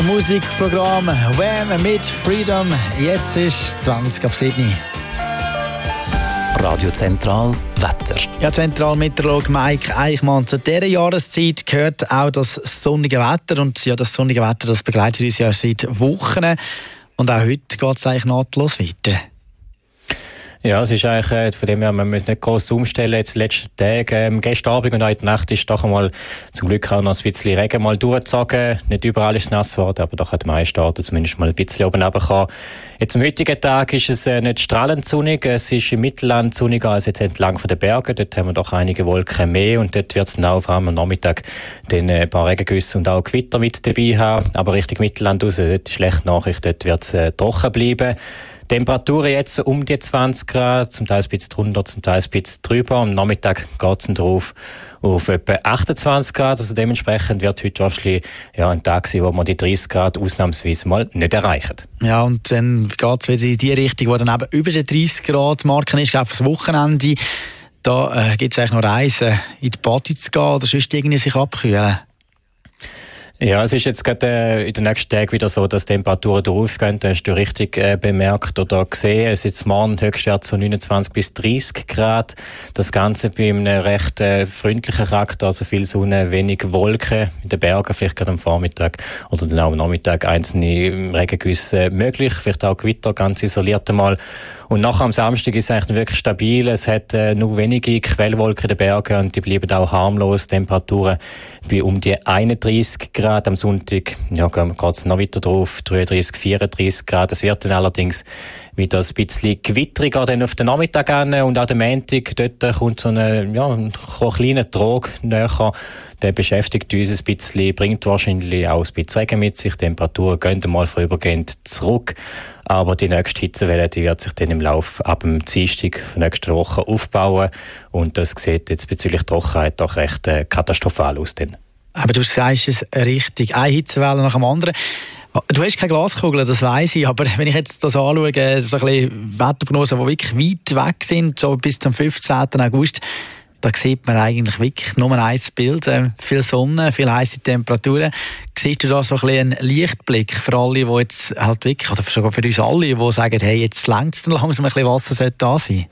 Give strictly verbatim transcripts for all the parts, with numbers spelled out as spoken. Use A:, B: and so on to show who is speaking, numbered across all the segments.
A: Musikprogramm Wham mit Freedom. Jetzt ist zwanzig ab sieben.
B: Radio Zentral Wetter.
A: Ja, Zentralmeteorologe Mike Eichmann. Zu dieser Jahreszeit gehört auch das sonnige Wetter. Und ja, das sonnige Wetter, das begleitet uns ja seit Wochen. Und auch heute geht es eigentlich nahtlos weiter.
C: Ja, es ist eigentlich, äh, von dem her, man muss nicht gross umstellen. Jetzt die letzten Tage, ähm, gestern Abend und heute Nacht ist doch einmal zum Glück auch noch ein bisschen Regen mal durchgezogen. Nicht überall ist es nass geworden, aber doch hat die meisten Orte zumindest mal ein bisschen oben runtergekommen. Jetzt am heutigen Tag ist es äh, nicht strahlend sonnig. Es ist im Mittelland sonniger als jetzt entlang von den Bergen. Dort haben wir doch einige Wolken mehr und dort wird es dann auch vor allem am Nachmittag dann ein paar Regengüsse und auch Gewitter mit dabei haben. Aber Richtung Mittelland raus, dort ist schlechte Nachricht, dort wird es äh, trocken bleiben. Temperaturen jetzt um die zwanzig Grad, zum Teil ein bisschen drunter, zum Teil ein bisschen drüber. Am Nachmittag geht es drauf auf etwa achtundzwanzig Grad. Also dementsprechend wird heute wahrscheinlich ja, ein Tag sein, wo man die dreißig Grad ausnahmsweise mal nicht erreichen.
A: Ja, und dann geht es wieder in die Richtung, wo dann eben über die dreißig Grad Marken ist, glaube ich, fürs Wochenende. Da äh, gibt es eigentlich noch Reisen, in die Party zu gehen oder sonst irgendwie sich abkühlen.
C: Ja, es ist jetzt gerade äh, in den nächsten Tagen wieder so, dass die Temperaturen draufgehen. Da hast du richtig äh, bemerkt oder gesehen. Es ist jetzt morgen Höchstwert so neunundzwanzig bis dreißig Grad. Das Ganze bei einem recht äh, freundlichen Charakter, also viel Sonne, wenig Wolken. In den Bergen vielleicht gerade am Vormittag oder dann auch am Nachmittag einzelne Regengüsse möglich. Vielleicht auch Gewitter, ganz isoliert einmal. Und nachher am Samstag ist es eigentlich wirklich stabil. Es hat äh, nur wenige Quellwolken in den Bergen und die bleiben auch harmlos. Temperaturen wie um die einunddreißig Grad. Am Sonntag ja, geht es noch weiter drauf, dreiunddreißig, vierunddreißig Grad. Es wird dann allerdings wieder ein bisschen gewitteriger dann auf den Nachmittag an und auch am Montag, dort kommt so eine, ja, ein kleiner Trog näher. Der beschäftigt uns ein bisschen, bringt wahrscheinlich auch ein bisschen Regen mit sich. Die Temperaturen gehen mal vorübergehend zurück. Aber die nächste Hitzewelle, die wird sich dann im Laufe ab dem Dienstag von nächster Woche aufbauen. Und das sieht jetzt bezüglich Trockenheit doch recht äh, katastrophal aus. Dann.
A: Aber du sagst es richtig, eine Hitzewelle nach dem anderen. Du hast keine Glaskugel, das weiss ich, aber wenn ich jetzt das anschaue, so ein bisschen Wetterprognosen, die wirklich weit weg sind, so bis zum fünfzehnten August, da sieht man eigentlich wirklich nur ein Bild, äh, viel Sonne, viel heisse Temperaturen. Siehst du da so ein bisschen einen Lichtblick für alle, die jetzt halt wirklich, oder sogar für uns alle, die sagen, hey, jetzt reicht es langsam ein bisschen Wasser, sollte da sein?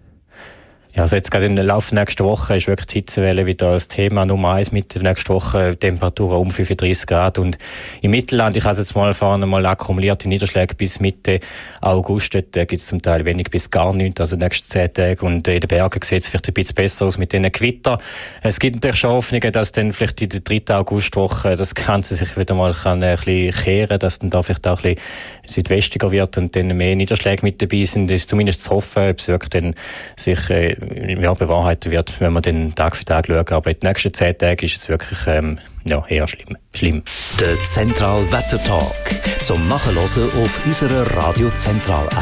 C: Ja, also jetzt gerade in der Laufe der nächsten Woche ist wirklich die Hitzewelle wieder das Thema Nummer eins mit der nächsten Woche Temperaturen um fünfunddreißig Grad und im Mittelland, ich habe es jetzt mal vorne mal akkumulierte Niederschläge bis Mitte August, dort gibt es zum Teil wenig bis gar nichts, also die nächsten zehn Tage und in den Bergen sieht es vielleicht ein bisschen besser aus mit diesen Gewitter. Es gibt natürlich schon Hoffnungen, dass dann vielleicht in der dritten Augustwoche das Ganze sich wieder mal kann ein bisschen kehren, dass dann da vielleicht auch ein bisschen südwestiger wird und dann mehr Niederschläge mit dabei sind. Das ist zumindest zu hoffen, ob es wirklich dann sich äh, ja, bewahrheiten wird, wenn wir den Tag für Tag schauen. Aber in den nächsten zehn Tagen ist es wirklich ähm, ja, eher schlimm. schlimm.
B: Der Zentral Wetter Talk zum Nachhören auf unserer Radio Zentral App.